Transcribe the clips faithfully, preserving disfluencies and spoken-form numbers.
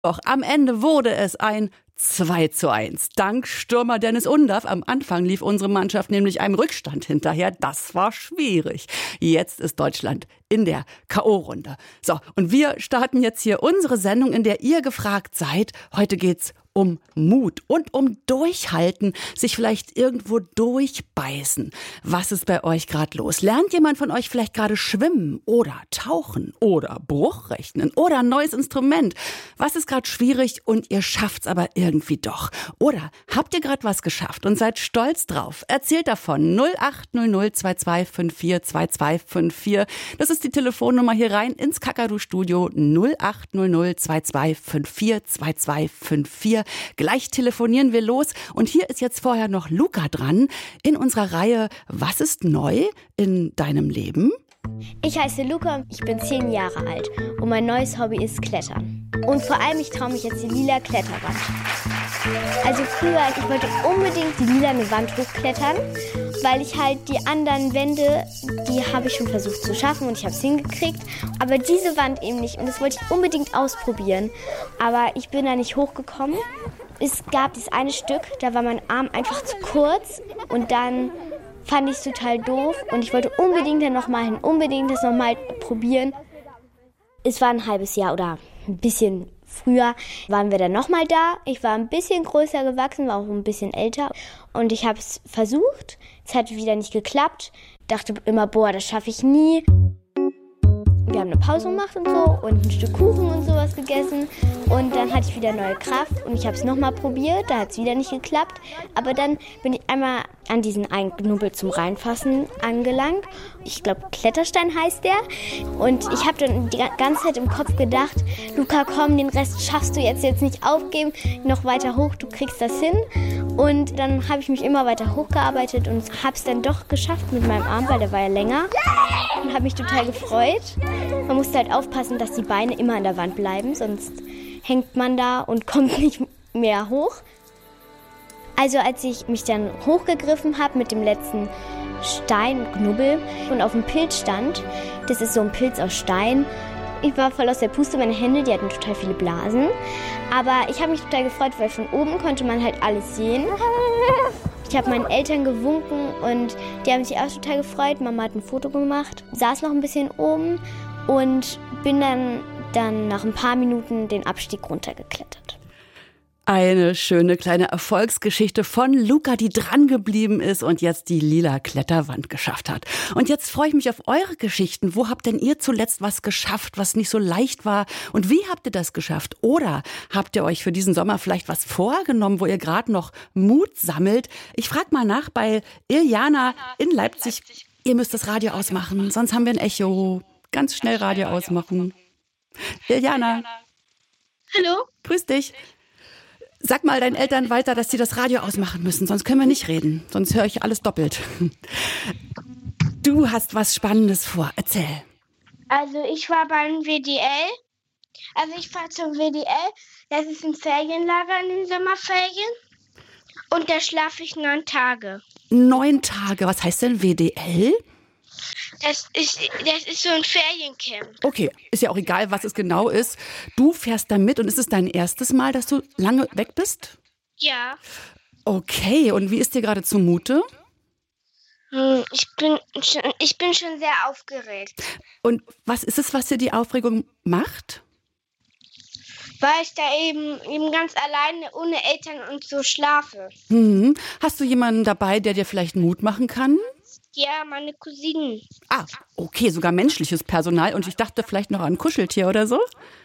Doch am Ende wurde es ein zwei zu eins. Dank Stürmer Dennis Undaff. Am Anfang lief unsere Mannschaft nämlich einem Rückstand hinterher. Das war schwierig. Jetzt ist Deutschland in der K O-Runde. So, und wir starten jetzt hier unsere Sendung, in der ihr gefragt seid. Heute geht's um Mut und um Durchhalten, sich vielleicht irgendwo durchbeißen. Was ist bei euch gerade los? Lernt jemand von euch vielleicht gerade schwimmen oder tauchen oder Bruchrechnen oder ein neues Instrument? Was ist gerade schwierig und ihr schafft's aber irgendwie doch? Oder habt ihr gerade was geschafft und seid stolz drauf? Erzählt davon. null acht null null zwei zwei fünf vier zwei zwei fünf vier. Das ist die Telefonnummer hier rein ins Kakadu-Studio. null acht null null zwei zwei fünf vier zwei zwei fünf vier. Gleich telefonieren wir los. Und hier ist jetzt vorher noch Luca dran in unserer Reihe Was ist neu in deinem Leben? Ich heiße Luca, ich bin zehn Jahre alt und mein neues Hobby ist Klettern. Und vor allem, ich traue mich jetzt die lila Kletterwand. Also früher, ich wollte unbedingt die lilane Wand hochklettern, weil ich halt die anderen Wände, die habe ich schon versucht zu schaffen und ich habe es hingekriegt. Aber diese Wand eben nicht und das wollte ich unbedingt ausprobieren. Aber ich bin da nicht hochgekommen. Es gab dieses eine Stück, da war mein Arm einfach zu kurz und dann fand ich es total doof und ich wollte unbedingt dann nochmal hin, unbedingt das nochmal probieren. Es war ein halbes Jahr oder ein bisschen früher waren wir dann nochmal da. Ich war ein bisschen größer gewachsen, war auch ein bisschen älter und ich habe es versucht. Es hat wieder nicht geklappt. Dachte immer, boah, das schaffe ich nie. Wir haben eine Pause gemacht und so und ein Stück Kuchen und sowas gegessen. Und dann hatte ich wieder neue Kraft und ich habe es nochmal probiert. Da hat es wieder nicht geklappt. Aber dann bin ich einmal an diesen einen Knubbel zum Reinfassen angelangt. Ich glaube, Kletterstein heißt der. Und ich habe dann die ganze Zeit im Kopf gedacht, Luca, komm, den Rest schaffst du jetzt, jetzt nicht aufgeben. Noch weiter hoch, du kriegst das hin. Und dann habe ich mich immer weiter hochgearbeitet und habe es dann doch geschafft mit meinem Arm, weil der war ja länger. Und habe mich total gefreut. Man musste halt aufpassen, dass die Beine immer an der Wand bleiben, sonst hängt man da und kommt nicht mehr hoch. Also als ich mich dann hochgegriffen habe mit dem letzten Steinknubbel und auf dem Pilz stand, das ist so ein Pilz aus Stein, ich war voll aus der Puste, meine Hände, die hatten total viele Blasen. Aber ich habe mich total gefreut, weil von oben konnte man halt alles sehen. Ich habe meinen Eltern gewunken und die haben sich auch total gefreut. Mama hat ein Foto gemacht, saß noch ein bisschen oben und bin dann, dann nach ein paar Minuten den Abstieg runtergeklettert. Eine schöne kleine Erfolgsgeschichte von Luca, die dran geblieben ist und jetzt die lila Kletterwand geschafft hat. Und jetzt freue ich mich auf eure Geschichten. Wo habt denn ihr zuletzt was geschafft, was nicht so leicht war? Und wie habt ihr das geschafft? Oder habt ihr euch für diesen Sommer vielleicht was vorgenommen, wo ihr gerade noch Mut sammelt? Ich frage mal nach bei Iljana in Leipzig. Ihr müsst das Radio ausmachen, sonst haben wir ein Echo. Ganz schnell Radio ausmachen. Iljana. Hallo. Grüß dich. Sag mal deinen Eltern weiter, dass sie das Radio ausmachen müssen, sonst können wir nicht reden. Sonst höre ich alles doppelt. Du hast was Spannendes vor. Erzähl. Also ich war beim W D L. Also ich fahre zum W D L. Das ist ein Ferienlager in den Sommerferien. Und da schlafe ich neun Tage. Neun Tage? Was heißt denn W D L? Das ist, das ist so ein Feriencamp. Okay, ist ja auch egal, was es genau ist. Du fährst da mit und ist es dein erstes Mal, dass du lange weg bist? Ja. Okay, und wie ist dir gerade zumute? Ich bin schon, ich bin schon sehr aufgeregt. Und was ist es, was dir die Aufregung macht? Weil ich da eben, eben ganz alleine ohne Eltern und so schlafe. Mhm. Hast du jemanden dabei, der dir vielleicht Mut machen kann? Ja, meine Cousinen. Ah, okay, sogar menschliches Personal. Und ich dachte vielleicht noch an ein Kuscheltier oder so?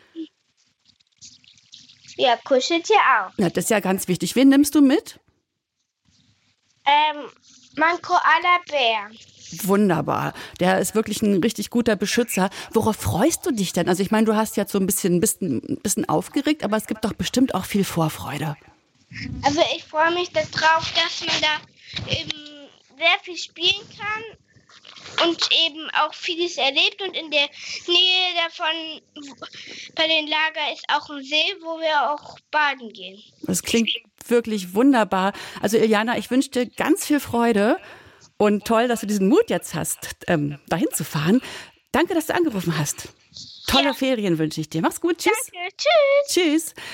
Ja, Kuscheltier auch. Na, das ist ja ganz wichtig. Wen nimmst du mit? Ähm, mein Koala-Bär. Wunderbar. Der ist wirklich ein richtig guter Beschützer. Worauf freust du dich denn? Also ich meine, du hast jetzt so ein bisschen, bist ein bisschen aufgeregt, aber es gibt doch bestimmt auch viel Vorfreude. Also ich freue mich darauf, dass man da eben sehr viel spielen kann und eben auch vieles erlebt. Und in der Nähe davon, bei den Lager, ist auch ein See, wo wir auch baden gehen. Das klingt wirklich wunderbar. Also Iljana, ich wünsche dir ganz viel Freude und toll, dass du diesen Mut jetzt hast, ähm, dahin zu fahren. Danke, dass du angerufen hast. Tolle Ja. Ferien wünsche ich dir. Mach's gut. Tschüss. Danke, tschüss. Tschüss.